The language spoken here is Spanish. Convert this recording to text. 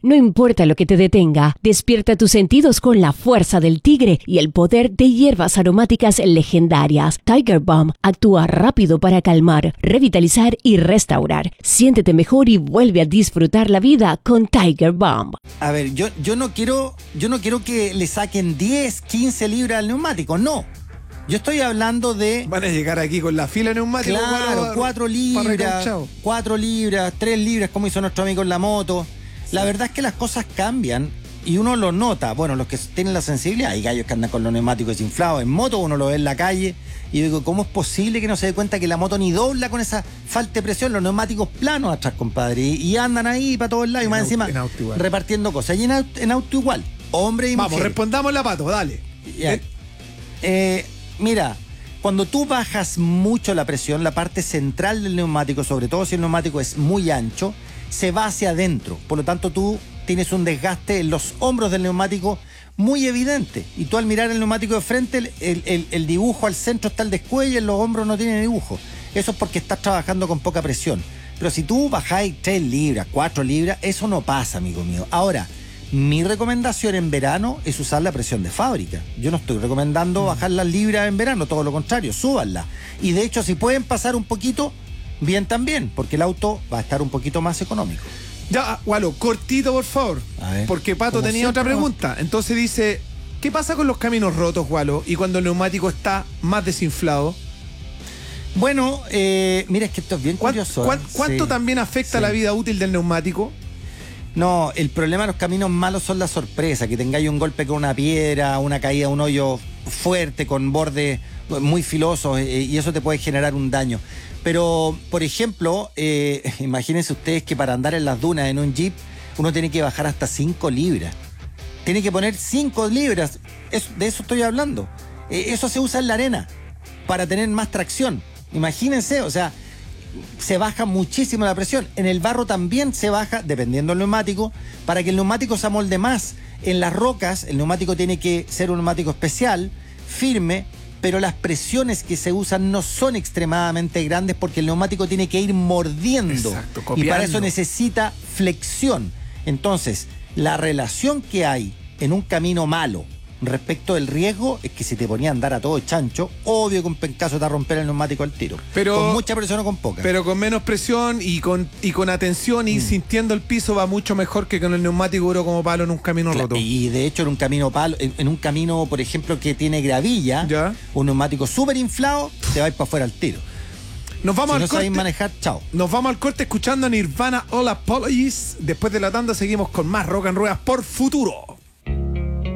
No importa lo que te detenga, despierta tus sentidos con la fuerza del tigre y el poder de hierbas aromáticas legendarias. Tiger Balm actúa rápido para calmar, revitalizar y restaurar. Siéntete mejor y vuelve a disfrutar la vida con Tiger Balm. A ver, yo no quiero que le saquen 10, 15 libras al neumático, no. Yo estoy hablando de... Van a llegar aquí con la fila neumática. Claro, 4 libras, 3 libras, como hizo nuestro amigo en la moto. La verdad es que las cosas cambian y uno lo nota. Bueno, los que tienen la sensibilidad, hay gallos que andan con los neumáticos desinflados. En moto uno lo ve en la calle y yo digo, ¿cómo es posible que no se dé cuenta que la moto ni dobla con esa falta de presión? Los neumáticos planos atrás, compadre. Y andan ahí para todos lados y más encima repartiendo cosas. Y en auto igual, hombre y mujer. Vamos, respondamos la pato, dale. Mira, cuando tú bajas mucho la presión, la parte central del neumático, sobre todo si el neumático es muy ancho, se va hacia adentro. Por lo tanto, tú tienes un desgaste en los hombros del neumático muy evidente. Y tú al mirar el neumático de frente, el dibujo al centro está el descuello y en los hombros no tiene dibujo. Eso es porque estás trabajando con poca presión. Pero si tú bajáis 3 libras, 4 libras, eso no pasa, amigo mío. Ahora, mi recomendación en verano es usar la presión de fábrica. Yo no estoy recomendando bajar las libras en verano, todo lo contrario, súbanlas. Y de hecho, si pueden pasar un poquito, bien también, porque el auto va a estar un poquito más económico. Ya, Gualo, cortito, por favor. A ver, porque Pato tenía otra pregunta. Entonces dice, ¿qué pasa con los caminos rotos, Gualo? Y cuando el neumático está más desinflado. Bueno, mira, es que esto es bien curioso. ¿Cuánto también afecta la vida útil del neumático? No, el problema de los caminos malos son la sorpresa, que tengáis un golpe con una piedra, una caída, un hoyo fuerte con bordes muy filosos y eso te puede generar un daño. Pero, por ejemplo, imagínense ustedes que para andar en las dunas en un Jeep uno tiene que bajar hasta 5 libras. Tiene que poner 5 libras, de eso estoy hablando. Eso se usa en la arena para tener más tracción. Imagínense, o sea, se baja muchísimo la presión. En el barro también se baja, dependiendo del neumático, para que el neumático se amolde más. En las rocas, el neumático tiene que ser un neumático especial, firme, pero las presiones que se usan no son extremadamente grandes porque el neumático tiene que ir mordiendo. Exacto, copiando. Y para eso necesita flexión. Entonces, la relación que hay en un camino malo respecto del riesgo es que si te ponía a andar a todo chancho, obvio que un pencazo te va a romper el neumático al tiro. Pero, con mucha presión o con poca. Pero con menos presión y con atención y sintiendo el piso va mucho mejor que con el neumático duro como palo en un camino roto. Y de hecho en un camino palo, en un camino, por ejemplo, que tiene gravilla, ¿ya? Un neumático súper inflado, te va a ir para afuera al tiro. Nos vamos si al no sabéis corte. manejar, chao. Nos vamos al corte escuchando a Nirvana All Apologies. Después de la tanda seguimos con más Rock and Ruedas por Futuro.